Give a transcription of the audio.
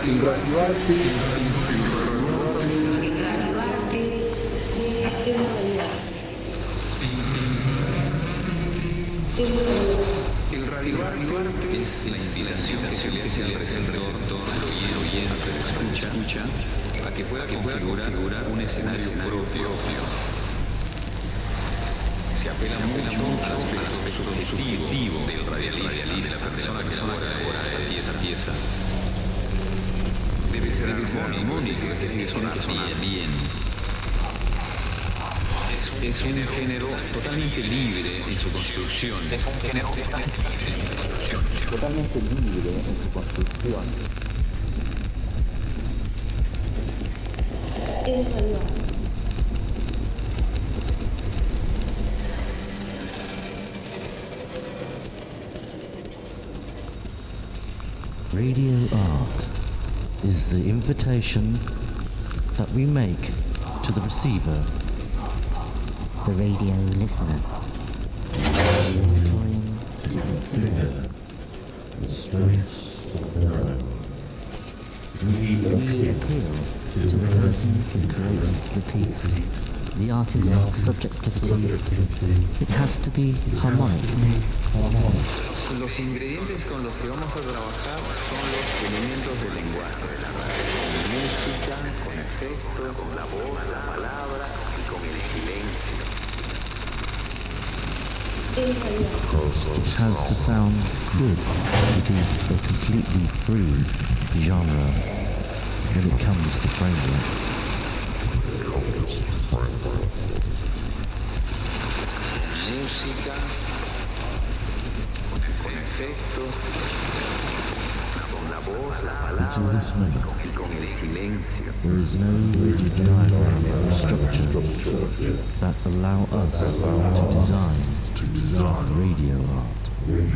El radioarte es la invitación que se le hace al receptor, al oyente que escucha, a que pueda configurar un escenario propio. Se apela mucho al aspecto subjetivo del radialista, de la persona que elabora esta pieza. Debe ser armónico, tiene que sonar bien. Es un género totalmente libre en su construcción. Totalmente libre en su construcción. Radio art is the invitation that we make to the receiver, the radio listener. Time to configure the space of their own. We appeal to the person who creates the piece, the artist's subjectivity. It has to be harmonic. Los ingredientes con los que vamos a trabajar son los elementos del lenguaje, con música, con efecto, con la voz, la palabra y con el silencio. It has to sound good. It is a completely free genre when it comes to framework. Música, con efecto, con la voz, la palabra y con el silencio. There is no rigid diagram or structure that allow us to design radio art.